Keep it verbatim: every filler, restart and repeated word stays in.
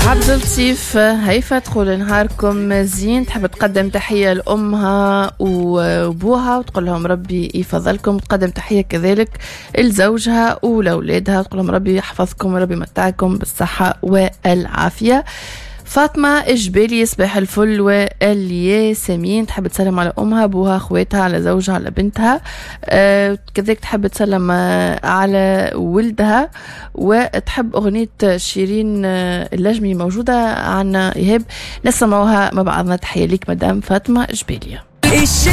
عبد اللطيف هيفا، تقول نهاركم زين. تحب تقدم تحية لأمها وأبوها وتقول لهم ربي يفضلكم. تقدم تحية كذلك لزوجها ولأولادها، تقول لهم ربي يحفظكم وربي يمتعكم بالصحة والعافية. فاطمة إجبالي، صباح الفل والياسمين، تحب تسلم على أمها أبوها أخواتها على زوجها على بنتها، أه كذلك تحب تسلم على ولدها، وتحب أغنية شيرين اللجمي موجودة عنا إيهاب نسمعوها مع بعضنا. تحية ليك مدام فاطمة إجبالية.